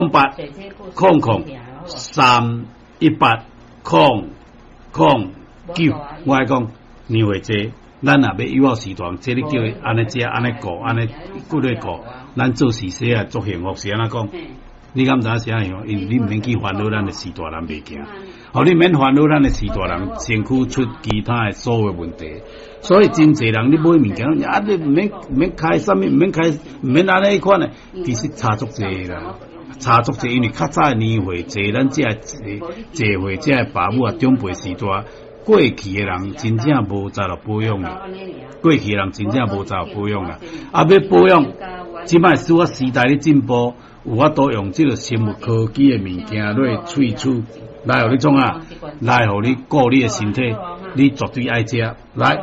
08003809，我来讲年会这，咱也要友好时段，这你叫伊安尼食安尼过，安尼过来过，咱做事时啊做幸福是安怎讲？你敢知影啥样？因为你毋免去烦恼咱的时大人袂惊，好，你免烦恼咱的时大人身躯出其他的所有问题。所以真侪人你买物件，啊你毋免开啥物，毋免安尼款的，其实差足侪啦。差足侪，因为较早的年会坐咱这聚会这的爸母啊，长辈时代，过去的人真正无在了保养啦。过去的人真正无在了保养啦。啊，要保养，即摆随着时代的进步，有法度用这个生物科技的物件来萃取，来互你创啊，来互你顾你的身体，你绝对爱食。来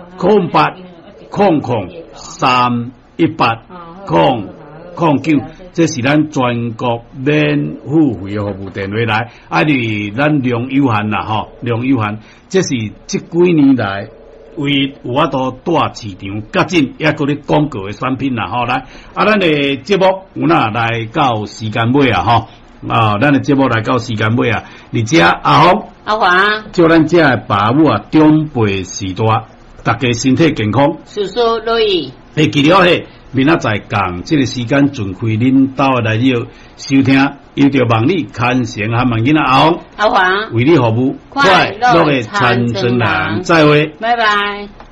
08003809，这是咱全国免付费的服务电话来，啊，你咱量有限啦吼，量有限，这是这几年来为有法度带市场较紧，也搁咧广告的产品啦吼，来，啊，咱的节目有哪来到时间尾啊吼，啊，咱的节目来到时间尾啊，而且阿华，叫咱这的爸母啊，长辈时代，大家身体健康， 叔叔乐意， 会记了嘿。明仔载共这个时间，准开恁兜来了收听，又着望你牵成和问囡仔阿黄，为你服务，快乐的参孙人，再会， 拜拜。